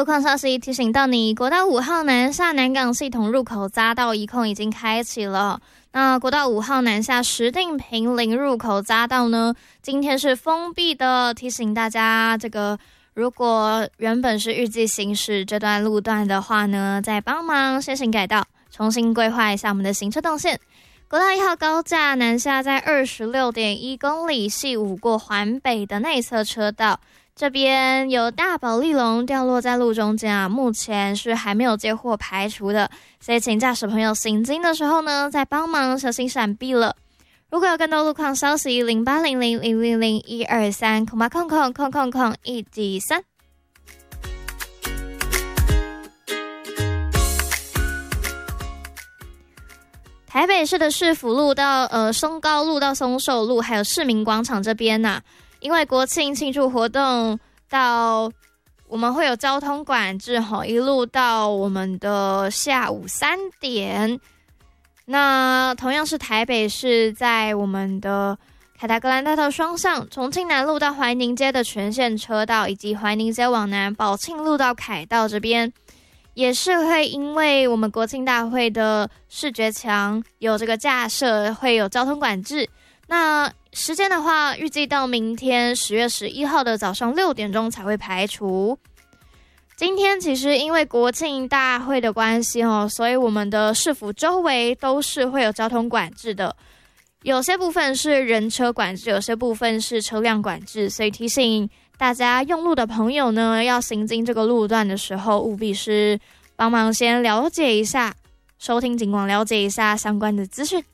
路况消息提醒到你，国道5号南下南港系统入口匝道一控已经开启了。那国道5号南下石碇坪林入口匝道呢，今天是封闭的，提醒大家这个如果原本是预计行驶这段路段的话呢，再帮忙先行改道，重新规划一下我们的行车动线。国道1号高架南下在 26.1 公里系5过环北的内侧车道，这边有大保利龙掉落在路中间啊，目前是还没有接获排除的，所以请驾驶朋友行经的时候呢，再帮忙小心闪避了。如果有更多路况消息，0800000123，0800000113。台北市的市府路到松高路到松寿路，还有市民广场这边啊，因为国庆庆祝活动到我们会有交通管制一路到我们的下午3点。那同样是台北市在我们的凯达格兰大道双向重庆南路到怀宁街的全线车道，以及怀宁街往南宝庆路到凯道这边，也是会因为我们国庆大会的视觉墙有这个架设，会有交通管制。那时间的话，预计到明天10月11号的早上6点钟才会排除。今天其实因为国庆大会的关系所以我们的市府周围都是会有交通管制的，有些部分是人车管制，有些部分是车辆管制，所以提醒大家用路的朋友呢，要行经这个路段的时候，务必是帮忙先了解一下，收听警广了解一下相关的资讯。